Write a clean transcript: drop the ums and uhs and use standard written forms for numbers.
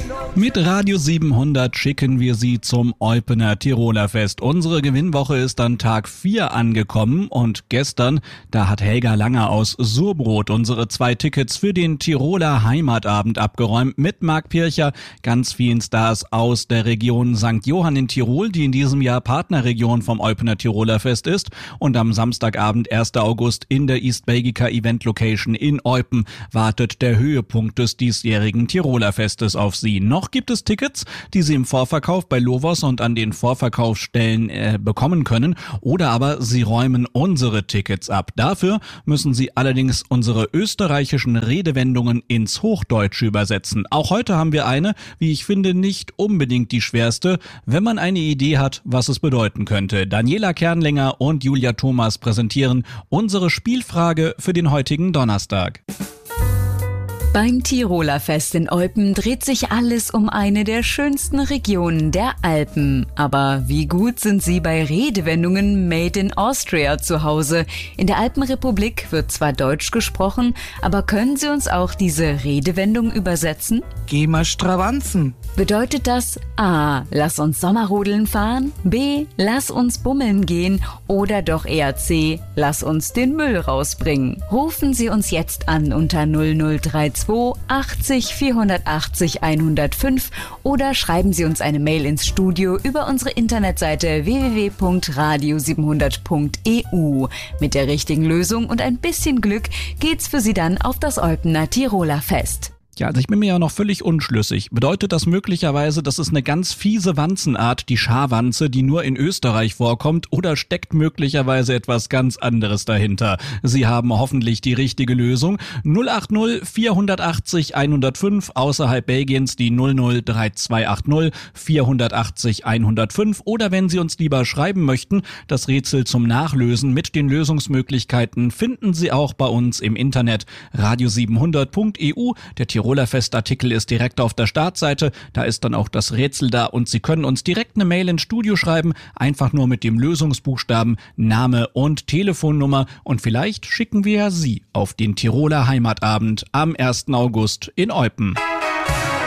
Mit Radio 700 schicken wir Sie zum Eupener Tiroler Fest. Unsere Gewinnwoche ist an Tag 4 angekommen und gestern, da hat Helga Langer aus Surbrot unsere 2 Tickets für den Tiroler Heimatabend abgeräumt mit Marc Pircher, ganz vielen Stars aus der Region St. Johann in Tirol, die in diesem Jahr Partnerregion vom Eupener Tiroler Fest ist, und am Samstagabend, 1. August, in der East Belgica Event Location in Eupen wartet der Höhepunkt des diesjährigen Tiroler Festes auf Sie. Noch gibt es Tickets, die Sie im Vorverkauf bei Lovos und an den Vorverkaufsstellen bekommen können, oder aber Sie räumen unsere Tickets ab. Dafür müssen Sie allerdings unsere österreichischen Redewendungen ins Hochdeutsche übersetzen. Auch heute haben wir eine, wie ich finde, nicht unbedingt die schwerste, wenn man eine Idee hat, was es bedeuten könnte. Daniela Kernlänger und Julia Thomas präsentieren unsere Spielfrage für den heutigen Donnerstag. Beim Tiroler Fest in Eupen dreht sich alles um eine der schönsten Regionen der Alpen. Aber wie gut sind Sie bei Redewendungen Made in Austria zu Hause? In der Alpenrepublik wird zwar Deutsch gesprochen, aber können Sie uns auch diese Redewendung übersetzen? Geh mal stravanzen. Bedeutet das A. Lass uns Sommerrodeln fahren, B. Lass uns bummeln gehen oder doch eher C. Lass uns den Müll rausbringen? Rufen Sie uns jetzt an unter 0032 80 480 105 oder schreiben Sie uns eine Mail ins Studio über unsere Internetseite www.radio700.eu. Mit der richtigen Lösung und ein bisschen Glück geht's für Sie dann auf das Eupener Tiroler Fest. Ja, also ich bin mir ja noch völlig unschlüssig. Bedeutet das möglicherweise, das ist eine ganz fiese Wanzenart, die Scharwanze, die nur in Österreich vorkommt, oder steckt möglicherweise etwas ganz anderes dahinter? Sie haben hoffentlich die richtige Lösung. 080 480 105, außerhalb Belgiens die 003280 480 105, oder wenn Sie uns lieber schreiben möchten, das Rätsel zum Nachlösen mit den Lösungsmöglichkeiten finden Sie auch bei uns im Internet radio700.eu. Der Tiroler Festartikel ist direkt auf der Startseite, da ist dann auch das Rätsel da und Sie können uns direkt eine Mail ins Studio schreiben, einfach nur mit dem Lösungsbuchstaben, Name und Telefonnummer, und vielleicht schicken wir Sie auf den Tiroler Heimatabend am 1. August in Eupen.